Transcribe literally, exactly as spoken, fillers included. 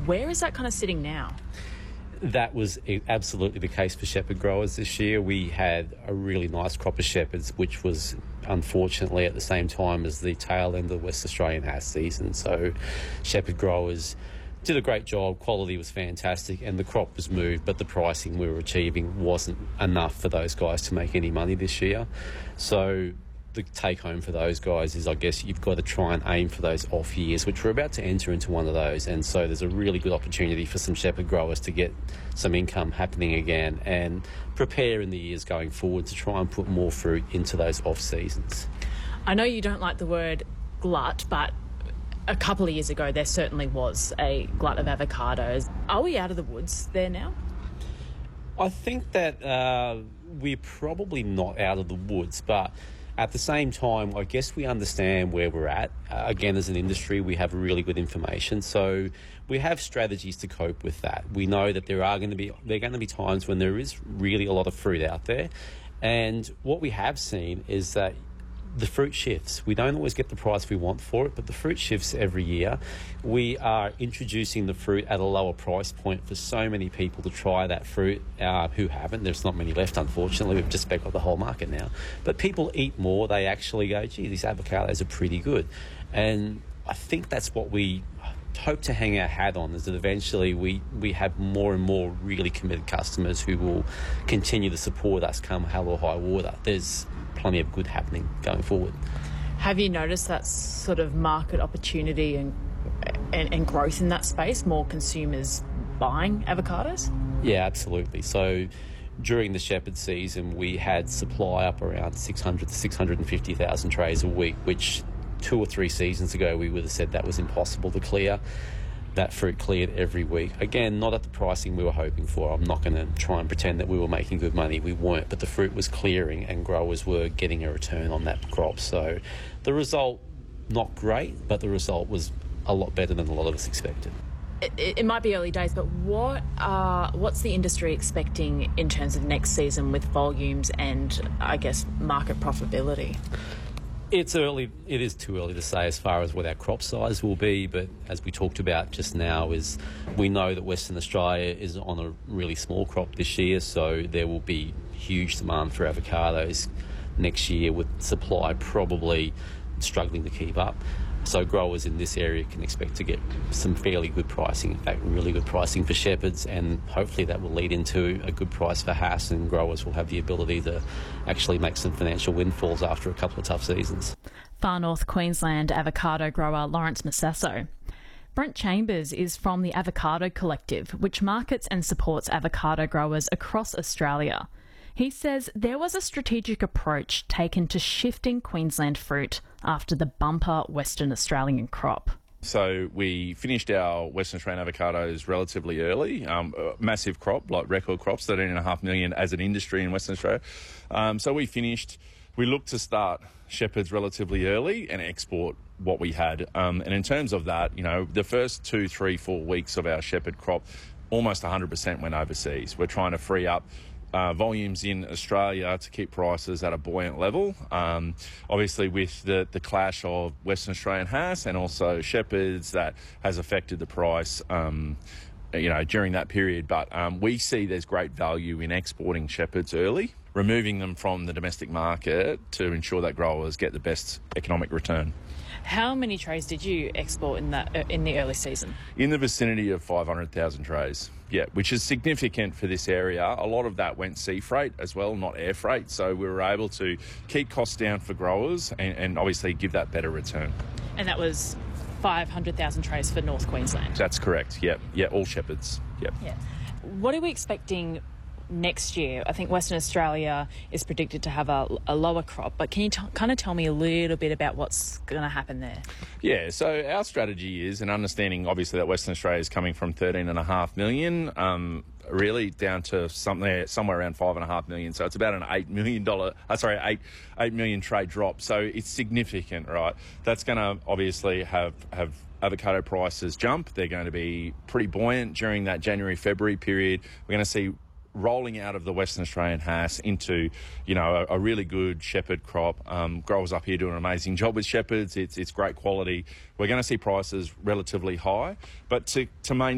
Where is that kind of sitting now? That was absolutely the case for shepherd growers this year. We had a really nice crop of shepherds, which was unfortunately at the same time as the tail end of the West Australian Hass season. So shepherd growers did a great job, quality was fantastic, and the crop was moved, but the pricing we were achieving wasn't enough for those guys to make any money this year. So the take home for those guys is, I guess, you've got to try and aim for those off years, which we're about to enter into one of those. And so there's a really good opportunity for some shepherd growers to get some income happening again and prepare in the years going forward to try and put more fruit into those off seasons. I know you don't like the word glut, but a couple of years ago there certainly was a glut of avocados. Are we out of the woods there now? I think that uh, we're probably not out of the woods, but at the same time, I guess we understand where we're at. Uh, again, as an industry, we have really good information, so we have strategies to cope with that. We know that there are going to be there are going to be times when there is really a lot of fruit out there, and what we have seen is that the fruit shifts. We don't always get the price we want for it, but the fruit shifts every year. We are introducing the fruit at a lower price point for so many people to try that fruit uh, who haven't. There's not many left, unfortunately. We've just about got the whole market now. But people eat more. They actually go, gee, these avocados are pretty good. And I think that's what we hope to hang our hat on, is that eventually we, we have more and more really committed customers who will continue to support us come hell or high water. There's plenty of good happening going forward. Have you noticed that sort of market opportunity and, and and growth in that space, more consumers buying avocados? Yeah, absolutely. So during the shepherd season, we had supply up around six hundred to six hundred fifty thousand trays a week, which two or three seasons ago we would have said that was impossible to clear. That fruit cleared every week. Again, not at the pricing we were hoping for. I'm not going to try and pretend that we were making good money. We weren't, but the fruit was clearing and growers were getting a return on that crop. So the result, not great, but the result was a lot better than a lot of us expected. It, it might be early days, but what are, what's the industry expecting in terms of next season with volumes and, I guess, market profitability? It's early. It is too early to say as far as what our crop size will be, but as we talked about just now, is we know that Western Australia is on a really small crop this year, so there will be huge demand for avocados next year, with supply probably struggling to keep up. So growers in this area can expect to get some fairly good pricing, in fact really good pricing for shepherds, and hopefully that will lead into a good price for Hass, and growers will have the ability to actually make some financial windfalls after a couple of tough seasons. Far North Queensland avocado grower Lawrence Massasso. Brent Chambers is from the Avocado Collective, which markets and supports avocado growers across Australia. He says there was a strategic approach taken to shifting Queensland fruit after the bumper Western Australian crop. So we finished our Western Australian avocados relatively early, um, massive crop, like record crops, thirteen point five million as an industry in Western Australia. Um, so we finished, we looked to start shepherds relatively early and export what we had. Um, and in terms of that, you know, the first two, three, four weeks of our shepherd crop, almost one hundred percent went overseas. We're trying to free up Uh, volumes in Australia to keep prices at a buoyant level. Um, obviously, with the, the clash of Western Australian Hass and also shepherds, that has affected the price, um, you know, during that period. But um, we see there's great value in exporting shepherds early, removing them from the domestic market to ensure that growers get the best economic return. How many trays did you export in that uh, in the early season? In the vicinity of five hundred thousand trays, yeah, which is significant for this area. A lot of that went sea freight as well, not air freight, so we were able to keep costs down for growers and, and obviously give that better return. And that was five hundred thousand trays for North Queensland? That's correct, yeah, yeah, all shepherds, yep. Yeah. What are we expecting next year? I think Western Australia is predicted to have a, a lower crop, but can you t- kind of tell me a little bit about what's going to happen there? Yeah, so our strategy is, and understanding obviously that Western Australia is coming from thirteen and a half million, um, really down to somewhere somewhere around five and a half million. So it's about an eight million dollar, uh, sorry, eight eight million trade drop. So it's significant, right? That's going to obviously have have. avocado prices jump. They're going to be pretty buoyant during that January, February period. We're going to see rolling out of the Western Australian Hass into, you know, a, a really good shepherd crop. Um, growers up here do an amazing job with shepherds. It's it's great quality. We're going to see prices relatively high, but to to maintain